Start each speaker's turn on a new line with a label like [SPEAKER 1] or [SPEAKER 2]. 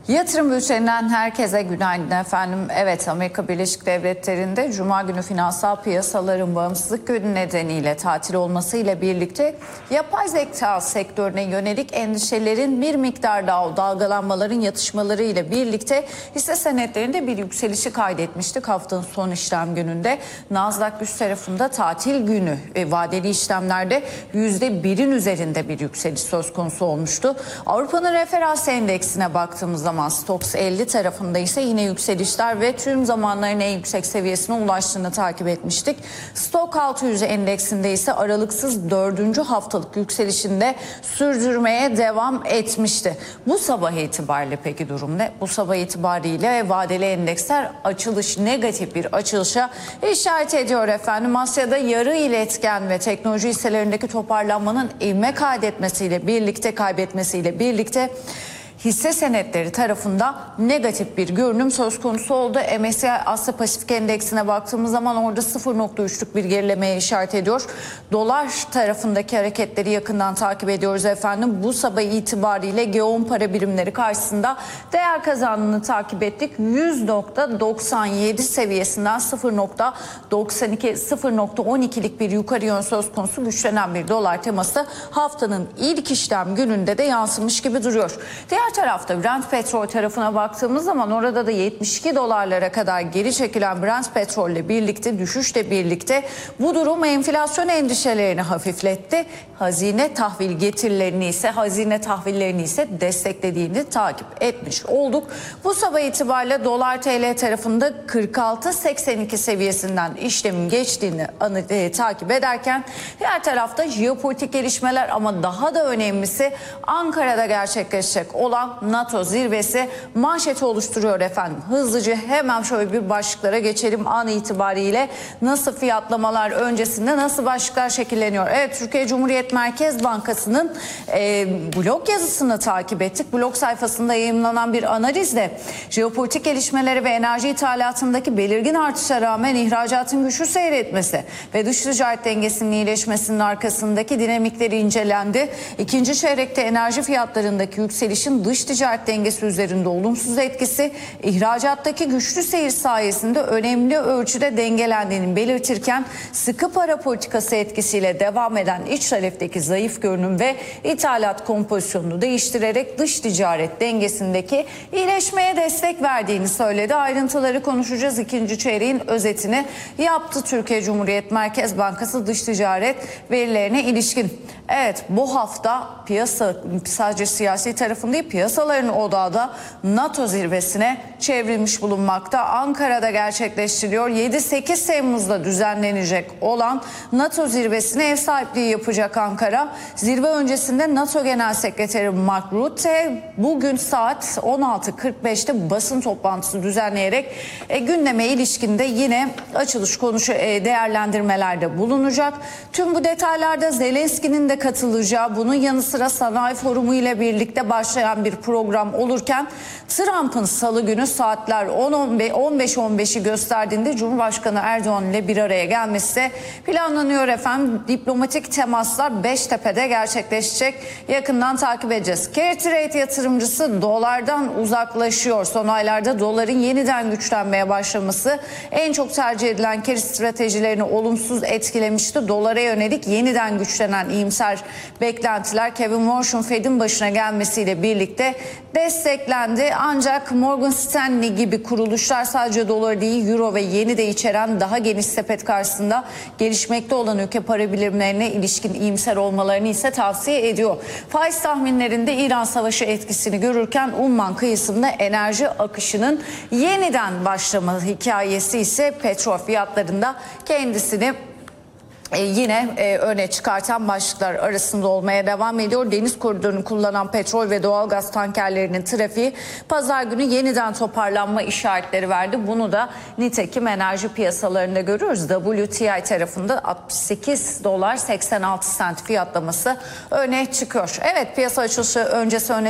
[SPEAKER 1] Yatırım bülteninden herkese günaydın efendim. Evet, Amerika Birleşik Devletleri'nde Cuma günü finansal piyasaların bağımsızlık günü nedeniyle tatil olmasıyla birlikte yapay zeka sektörüne yönelik endişelerin bir miktar daha dalgalanmaların yatışmaları ile birlikte hisse senetlerinde bir yükselişi kaydetmiştik. Haftanın son işlem gününde Nasdaq 100 tarafında tatil günü vadeli işlemlerde %1'in üzerinde bir yükseliş söz konusu olmuştu. Avrupa'nın referans endeksine baktığımız zaman Stoxx 50 tarafında ise yine yükselişler ve tüm zamanların en yüksek seviyesine ulaştığını takip etmiştik. Stoxx 600 endeksinde ise aralıksız 4. haftalık yükselişinde sürdürmeye devam etmişti. Bu sabah itibariyle peki durum ne? Bu sabah itibariyle vadeli endeksler negatif bir açılışa işaret ediyor efendim. Asya'da yarı iletken ve teknoloji hisselerindeki toparlanmanın ivme kaybetmesiyle birlikte hisse senetleri tarafında negatif bir görünüm söz konusu oldu. MSCI Asya Pasifik Endeksine baktığımız zaman orada 0.3'lük bir gerilemeye işaret ediyor. Dolar tarafındaki hareketleri yakından takip ediyoruz efendim. Bu sabah itibariyle G10 para birimleri karşısında değer kazandığını takip ettik. 100.97 seviyesinden 0.12'lik bir yukarı yön söz konusu, güçlenen bir dolar teması haftanın ilk işlem gününde de yansımış gibi duruyor. Diğer tarafta Brent petrol tarafına baktığımız zaman orada da 72 dolarlara kadar geri çekilen Brent petrolle birlikte, düşüşle birlikte bu durum enflasyon endişelerini hafifletti. Hazine tahvillerini ise desteklediğini takip etmiş olduk. Bu sabah itibariyle dolar TL tarafında 46.82 seviyesinden işlemin geçtiğini takip ederken diğer tarafta jeopolitik gelişmeler ama daha da önemlisi Ankara'da gerçekleşecek olan NATO zirvesi manşeti oluşturuyor efendim. Hızlıca hemen şöyle bir başlıklara geçelim. An itibariyle nasıl fiyatlamalar öncesinde nasıl başlıklar şekilleniyor? Evet, Türkiye Cumhuriyet Merkez Bankası'nın blog yazısını takip ettik. Blog sayfasında yayımlanan bir analizle jeopolitik gelişmeleri ve enerji ithalatındaki belirgin artışa rağmen ihracatın güçlü seyretmesi ve dış ticaret dengesinin iyileşmesinin arkasındaki dinamikleri incelendi. İkinci çeyrekte enerji fiyatlarındaki yükselişin dış ticaret dengesi üzerinde olumsuz etkisi, ihracattaki güçlü seyir sayesinde önemli ölçüde dengelendiğini belirtirken sıkı para politikası etkisiyle devam eden iç taleптeki zayıf görünüm ve ithalat kompozisyonunu değiştirerek dış ticaret dengesindeki iyileşmeye destek verdiğini söyledi. Ayrıntıları konuşacağız. İkinci çeyreğin özetini yaptı Türkiye Cumhuriyet Merkez Bankası dış ticaret verilerine ilişkin. Evet, bu hafta piyasa sadece siyasi tarafın değil, piyasaların odağı da NATO zirvesine çevrilmiş bulunmakta. Ankara'da gerçekleştiriliyor. 7-8 Temmuz'da düzenlenecek olan NATO zirvesine ev sahipliği yapacak Ankara. Zirve öncesinde NATO Genel Sekreteri Mark Rutte bugün saat 16.45'te basın toplantısı düzenleyerek gündeme ilişkinde yine açılış değerlendirmelerde bulunacak. Tüm bu detaylarda Zelenski'nin de katılacağı, bunun yanı sıra sanayi forumu ile birlikte başlayan bir program olurken Trump'ın salı günü saatler 15.15'i gösterdiğinde Cumhurbaşkanı Erdoğan ile bir araya gelmesi planlanıyor efendim. Diplomatik temaslar Beştepe'de gerçekleşecek. Yakından takip edeceğiz. Carry Trade yatırımcısı dolardan uzaklaşıyor. Son aylarda doların yeniden güçlenmeye başlaması en çok tercih edilen carry stratejilerini olumsuz etkilemişti. Dolara yönelik yeniden güçlenen iyimser beklentiler Kevin Warsh'un Fed'in başına gelmesiyle birlikte desteklendi. Ancak Morgan Stanley gibi kuruluşlar sadece dolar değil, euro ve yeni de içeren daha geniş sepet karşısında gelişmekte olan ülke para birimlerine ilişkin iyimser olmalarını ise tavsiye ediyor. Faiz tahminlerinde İran Savaşı etkisini görürken Umman kıyısında enerji akışının yeniden başlama hikayesi ise petrol fiyatlarında kendisini yine öne çıkartan başlıklar arasında olmaya devam ediyor. Deniz koridorunu kullanan petrol ve doğalgaz tankerlerinin trafiği pazar günü yeniden toparlanma işaretleri verdi. Bunu da nitekim enerji piyasalarında görüyoruz. WTI tarafında 68 dolar 86 sent fiyatlaması öne çıkıyor. Evet, piyasa açılışı öncesi öne